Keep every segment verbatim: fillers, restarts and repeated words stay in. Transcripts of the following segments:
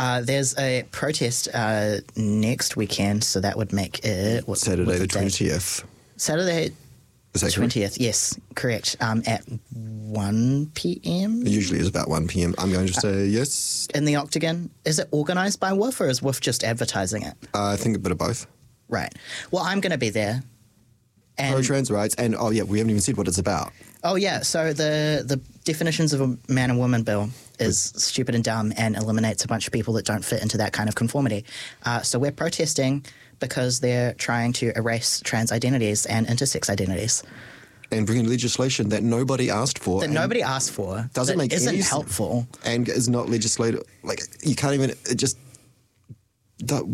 Uh, there's a protest uh, next weekend, so that would make it... What, Saturday what's the date? twentieth. Saturday Is that correct? twentieth, yes, correct. Um, at one p.m? It usually is about one p.m. I'm going to say yes. In the Octagon. Is it organised by W O F or is W O F just advertising it? Uh, I think a bit of both. Right. Well, I'm going to be there. And Pro-trans rights, and oh yeah, we haven't even said what it's about. Oh, yeah. So the, the definitions of a man and woman bill is stupid and dumb and eliminates a bunch of people that don't fit into that kind of conformity. Uh, so we're protesting because they're trying to erase trans identities and intersex identities. And bringing legislation that nobody asked for. That nobody asked for. Doesn't that make isn't any sense. helpful. And is not legislative. Like, you can't even, it just... That,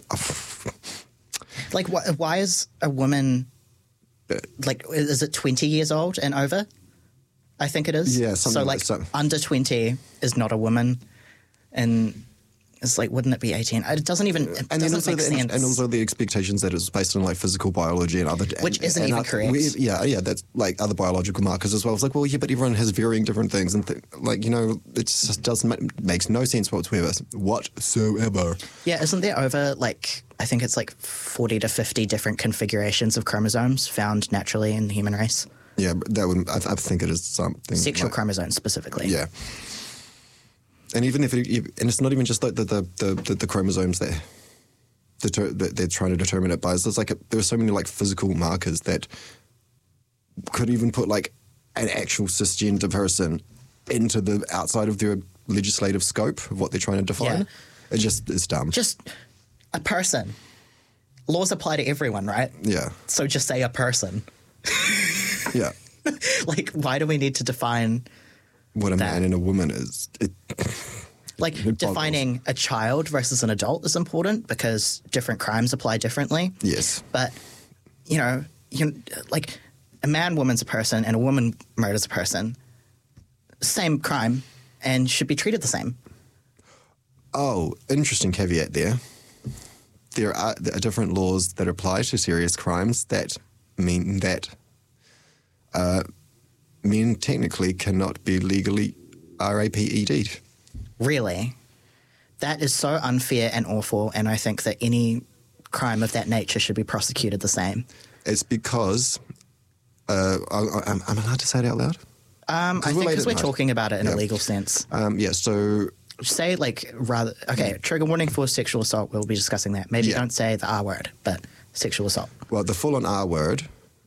Like, wh- why is a woman... Like, is it twenty years old and over? I think it is. Yeah, something so like like so. under twenty is not a woman, and it's like, wouldn't it be eighteen? It doesn't even. It and then doesn't also make the, sense. and also the expectations that it's based on like physical biology and other Which and, isn't and even other- correct. we- yeah, yeah, that's like other biological markers as well. It's like, well, yeah, but everyone has varying different things, and th- like you know, it just doesn't make, makes no sense whatsoever. Whatsoever. Yeah, isn't there over like I think it's like forty to fifty different configurations of chromosomes found naturally in the human race? Yeah, but that would I, I think it is something Sexual like, chromosomes specifically. Yeah. And even if it, and it's not even just like the the, the, the, the chromosomes that, deter, that they're trying to determine it by. So it's like a, there are so many like physical markers that could even put like an actual cisgender person into the outside of their legislative scope of what they're trying to define. Yeah. It just it's dumb. Just a person. Laws apply to everyone, right? yeah, So just say a person. yeah. Like, why do we need to define, What a That- man and a woman is. It, like, boggles. defining a child versus an adult is important because different crimes apply differently. yes. But, you know, you like, a man woman's a person and a woman murders a person. Same crime and should be treated the same. Oh, interesting caveat there. There are, there are different laws that apply to serious crimes that mean that uh, men technically cannot be legally R A P E D'd. Really. That is so unfair and awful, and I think that any crime of that nature should be prosecuted the same. It's because uh, I, I'm, I'm allowed to say it out loud. Um, I we're think late because at we're night. talking about it in Yeah. a legal sense. Um, yeah, so Say, like, rather... Okay, trigger warning for sexual assault. We'll be discussing that. Maybe Yeah. don't say the R word, but sexual assault. well, the full-on R word,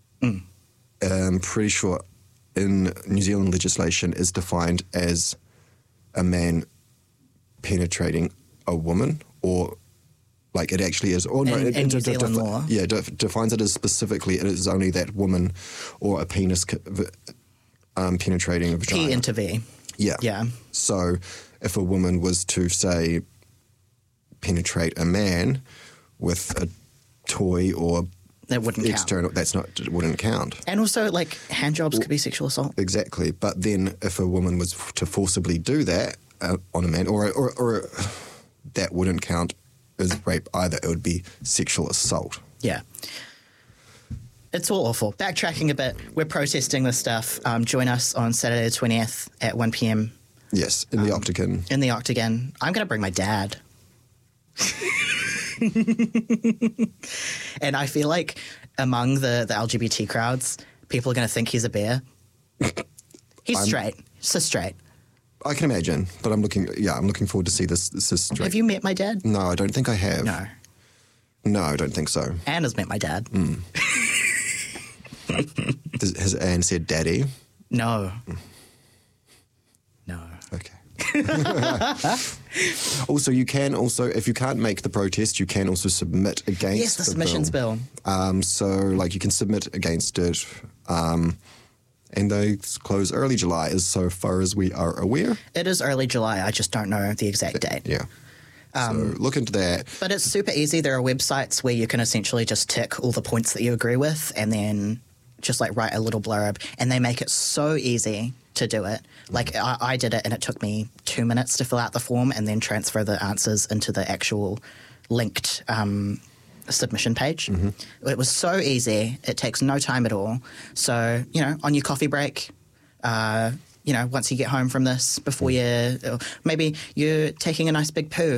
I'm pretty sure in New Zealand legislation is defined as a man penetrating a woman, or like it actually is. Or no, In- it, in it New de- Zealand defi- law? Yeah, de- defines it as specifically it is only that woman or a penis c- v- um, penetrating a vagina. P into V. Yeah. Yeah. So if a woman was to, say, penetrate a man with a toy or That wouldn't count. external, that's not, it wouldn't count. And also, like, hand jobs could be sexual assault. Exactly. But then if a woman was f- to forcibly do that uh, on a man, or, or, or that wouldn't count as rape either. It would be sexual assault. Yeah. It's all awful. Backtracking a bit, we're protesting this stuff. Um, join us on Saturday the twentieth at one p.m. Yes, in the Octagon. in the Octagon. I'm going to bring my dad. And I feel like among the, the L G B T crowds, people are going to think he's a bear. He's straight. So straight. I can imagine, but I'm looking. Yeah, I'm looking forward to see this. This is straight. Have you met my dad? No, I don't think I have. No. No, I don't think so. Anna's met my dad. Mm. Does, has Anne said daddy? No. No. Okay. Also, you can also, if you can't make the protest, you can also submit against Yes, the submissions bill. Um, so, like, you can submit against it, um, and they close early July, as so far as we are aware. It is early July. I just don't know the exact date. Yeah. Um, so look into that. But it's super easy. There are websites where you can essentially just tick all the points that you agree with and then just like write a little blurb. And they make it so easy to do it. Like I, I did it and it took me two minutes to fill out the form and then transfer the answers into the actual linked um, submission page. It was so easy. It takes no time at all. So, you know, on your coffee break, uh, you know, once you get home from this, before you, maybe you're taking a nice big poo